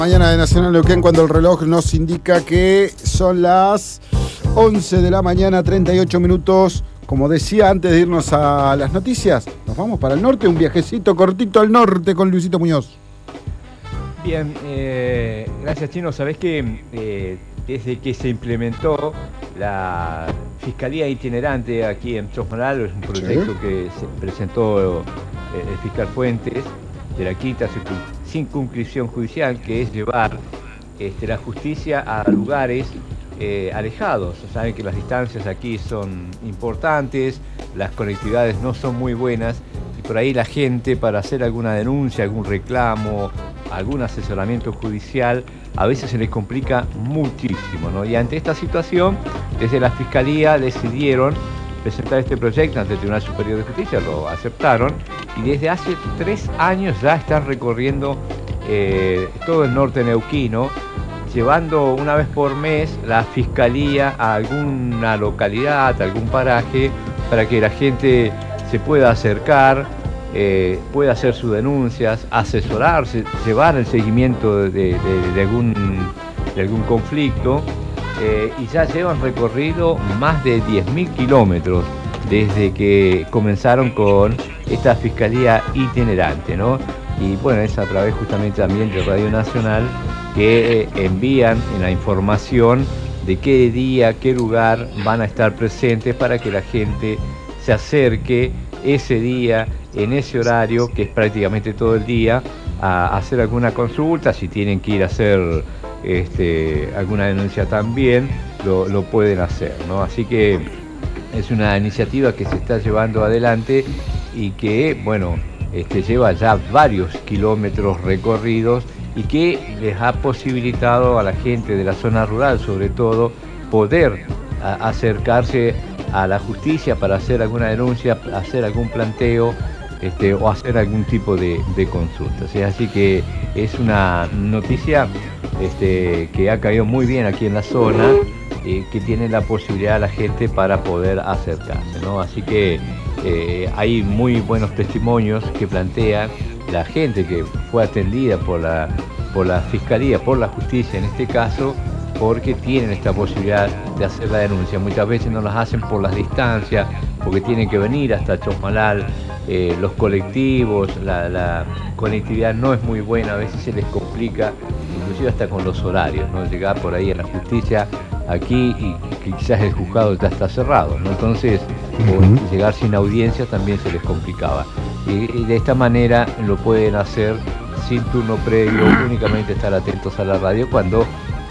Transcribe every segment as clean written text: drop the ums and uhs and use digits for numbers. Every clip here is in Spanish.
Mañana de Nacional Neuquén, cuando el reloj nos indica que son las 11 de la mañana, 38 minutos. Como decía, antes de irnos a las noticias, nos vamos para el norte, un viajecito cortito al norte con Luisito Muñoz. Bien, gracias, Chino. Sabés que desde que se implementó la Fiscalía Itinerante aquí en Chosmalal, es un proyecto que se presentó el fiscal Fuentes de la quinta circunscripción judicial, que es llevar la justicia a lugares alejados. Saben que las distancias aquí son importantes, las conectividades no son muy buenas y por ahí la gente, para hacer alguna denuncia, algún reclamo, algún asesoramiento judicial, a veces se les complica muchísimo, ¿no? Y ante esta situación, desde la Fiscalía decidieron presentar este proyecto ante el Tribunal Superior de Justicia, lo aceptaron, y desde hace 3 años ya están recorriendo todo el norte neuquino, llevando una vez por mes la Fiscalía a alguna localidad, a algún paraje, para que la gente se pueda acercar, pueda hacer sus denuncias, asesorarse, llevar el seguimiento de algún conflicto. Y ya llevan recorrido más de 10.000 kilómetros desde que comenzaron con esta Fiscalía Itinerante, ¿no? Y bueno, es a través justamente también de Radio Nacional que envían la información de qué día, qué lugar van a estar presentes para que la gente se acerque ese día, en ese horario, que es prácticamente todo el día, a hacer alguna consulta. Si tienen que ir a hacer alguna denuncia también, lo pueden hacer, ¿no? Así que es una iniciativa que se está llevando adelante y que, bueno, lleva ya varios kilómetros recorridos y que les ha posibilitado a la gente de la zona rural, sobre todo, poder acercarse a la justicia para hacer alguna denuncia, hacer algún planteo, o hacer algún tipo de consultas. Así que es una noticia que ha caído muy bien aquí en la zona, que tiene la posibilidad la gente para poder acercarse, ¿no? Así que hay muy buenos testimonios que plantean la gente que fue atendida por la Fiscalía, por la justicia en este caso, porque tienen esta posibilidad de hacer la denuncia. Muchas veces no las hacen por las distancias, porque tienen que venir hasta Chosmalal, los colectivos, la conectividad no es muy buena, a veces se les complica, inclusive hasta con los horarios, ¿no? Llegar por ahí a la justicia aquí y quizás el juzgado ya está cerrado, ¿no? Entonces, o llegar sin audiencia también se les complicaba. Y de esta manera lo pueden hacer sin turno previo, únicamente estar atentos a la radio cuando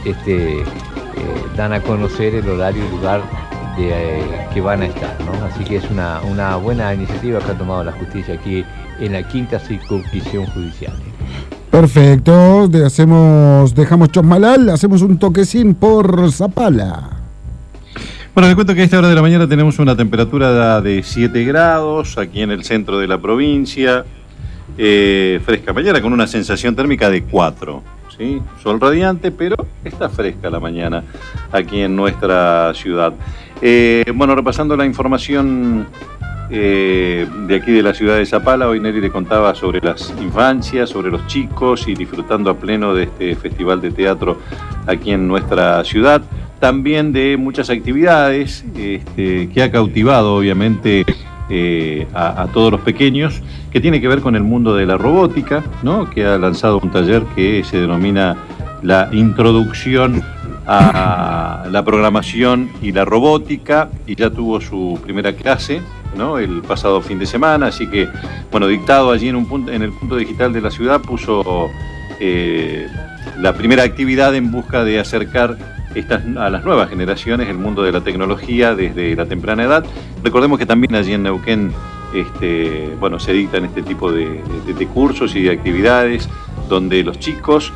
dan a conocer el horario y lugar que van a estar, ¿no? Así que es una buena iniciativa que ha tomado la justicia aquí en la quinta circunscripción judicial. Perfecto, dejamos Chosmalal, hacemos un toquecín por Zapala. Bueno, les cuento que a esta hora de la mañana tenemos una temperatura de 7 grados aquí en el centro de la provincia, fresca mañana con una sensación térmica de 4. ¿Sí? Sol radiante, pero está fresca la mañana aquí en nuestra ciudad. Bueno, repasando la información de aquí de la ciudad de Zapala, hoy Neri le contaba sobre las infancias, sobre los chicos y disfrutando a pleno de este festival de teatro aquí en nuestra ciudad. También de muchas actividades que ha cautivado obviamente a todos los pequeños, que tiene que ver con el mundo de la robótica, ¿no? Que ha lanzado un taller que se denomina la introducción a la programación y la robótica, y ya tuvo su primera clase, ¿no? El pasado fin de semana, así que, bueno, dictado allí en el punto digital de la ciudad, puso la primera actividad en busca de acercar a las nuevas generaciones el mundo de la tecnología desde la temprana edad. Recordemos que también allí en Neuquén se dictan este tipo de cursos y de actividades donde los chicos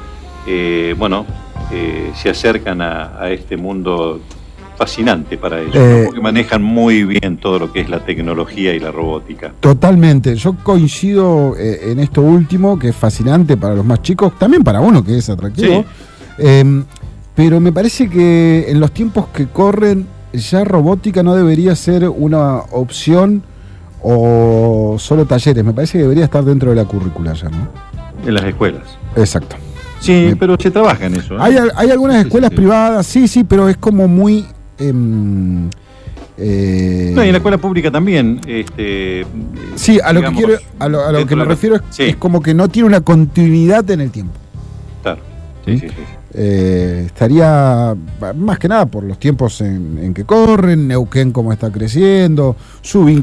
se acercan a este mundo fascinante para ellos, ¿no? Porque manejan muy bien todo lo que es la tecnología y la robótica. Totalmente, yo coincido en esto último, que es fascinante para los más chicos, también para uno que es atractivo. Sí. Pero me parece que en los tiempos que corren ya robótica no debería ser una opción o solo talleres. Me parece que debería estar dentro de la currícula ya, ¿no? En las escuelas. Exacto. Sí, pero se trabaja en eso. Hay algunas escuelas privadas, sí, pero es como muy... no, y en la escuela pública también. Sí, a lo que quiero, a lo que me refiero es como que no tiene una continuidad en el tiempo. Claro. Sí. Estaría más que nada por los tiempos en que corren, Neuquén cómo está creciendo, su vínculo